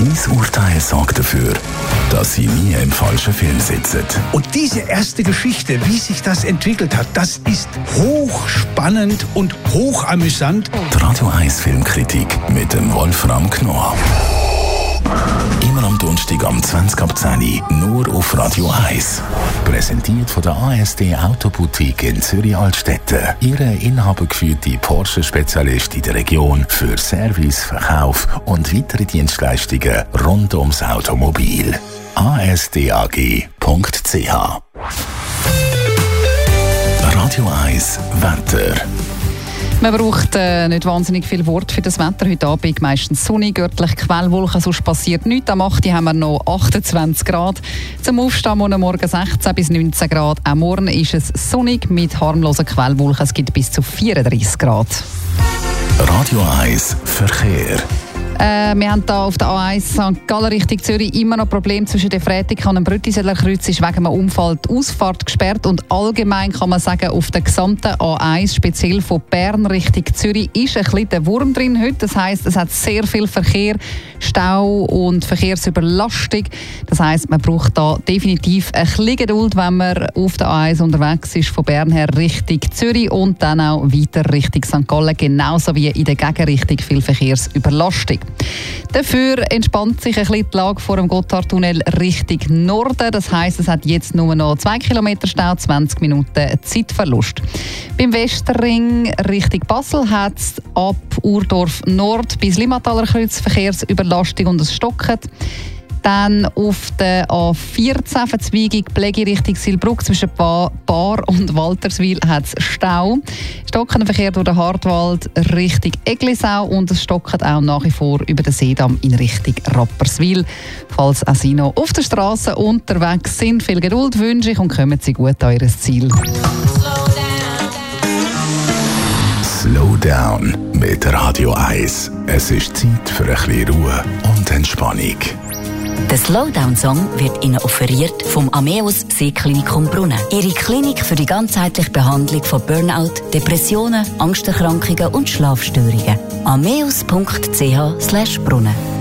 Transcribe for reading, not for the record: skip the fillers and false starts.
Dein Urteil sorgt dafür, dass Sie nie im falschen Film sitzen. Und diese erste Geschichte, wie sich das entwickelt hat, das ist hochspannend und hochamüsant. Die Radio 1 Filmkritik mit dem Wolfram Knorr. Immer am Donnerstag am 20:10 nur auf Radio 1. Präsentiert von der ASD Autoboutique in Zürich-Altstetten. Ihre inhabergeführte Porsche-Spezialist in der Region für Service, Verkauf und weitere Dienstleistungen rund ums Automobil. asdag.ch. Radio 1 Wetter. Man braucht nicht wahnsinnig viel Wort für das Wetter. Heute Abend meistens sonnig, örtlich Quellwolken, sonst passiert nichts. Am 8. haben wir noch 28 Grad. Zum Aufstehen morgen 16 bis 19 Grad. Auch morgen ist es sonnig mit harmlosen Quellwolken. Es gibt bis zu 34 Grad. Radio 1 Verkehr. Wir haben hier auf der A1 St. Gallen Richtung Zürich immer noch Probleme zwischen der Freitag und dem Brüttiseler Kreuz. Ist wegen einem Unfall die Ausfahrt gesperrt. Und allgemein kann man sagen, auf der gesamten A1, speziell von Bern Richtung Zürich, ist ein bisschen der Wurm drin heute. Das heisst, es hat sehr viel Verkehr, Stau und Verkehrsüberlastung. Das heisst, man braucht da definitiv ein bisschen Geduld, wenn man auf der A1 unterwegs ist, von Bern her Richtung Zürich und dann auch weiter Richtung St. Gallen, genauso wie in der Gegenrichtung viel Verkehrsüberlastung. Dafür entspannt sich ein bisschen die Lage vor dem Gotthardtunnel Richtung Norden. Das heisst, es hat jetzt nur noch 2 Kilometer Stau, 20 Minuten Zeitverlust. Beim Westerring Richtung Basel hat es ab Urdorf Nord bis Limmataler Kreuz Verkehrsüberlastung und es stockt. Dann auf der A14 Verzweigung Pflege Richtung Silbruck zwischen Bar und Walterswil hat es Stau. Stockender Verkehr durch den Hartwald Richtung Eglisau und es stockt auch nach wie vor über den Seedamm in Richtung Rapperswil. Falls auch Sie noch auf der Straße unterwegs sind, viel Geduld wünsche ich und kommen Sie gut an Ihr Ziel. Slow down mit Radio 1. Es ist Zeit für ein bisschen Ruhe und Entspannung. Der Slowdown-Song wird Ihnen offeriert vom Ameos Seeklinikum Brunnen. Ihre Klinik für die ganzheitliche Behandlung von Burnout, Depressionen, Angsterkrankungen und Schlafstörungen. ameos.ch/Brunnen